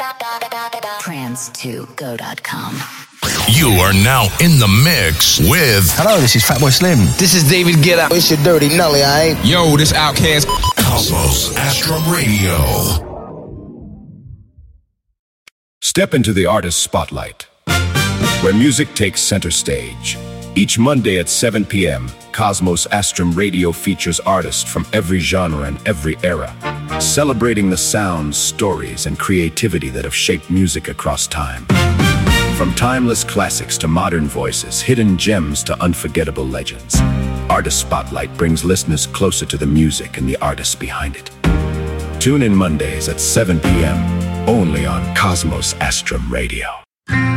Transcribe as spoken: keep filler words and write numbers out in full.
trance two go dot com. You are now in the mix with... Hello, this is Fatboy Slim. This is David Guetta. It's your Dirty Nelly, alright? Yo, this Outkast. Cosmos Astrum Radio. Step into the artist spotlight, where music takes center stage. Each Monday at seven p.m., Cosmos Astrum Radio features artists from every genre and every era, celebrating the sounds, stories, and creativity that have shaped music across time. From timeless classics to modern voices, hidden gems to unforgettable legends, Artist Spotlight brings listeners closer to the music and the artists behind it. Tune in Mondays at seven p.m., only on Cosmos Astrum Radio.